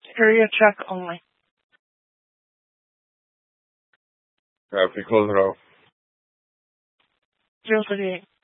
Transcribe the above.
Area check only. Copy. Close it off. 038.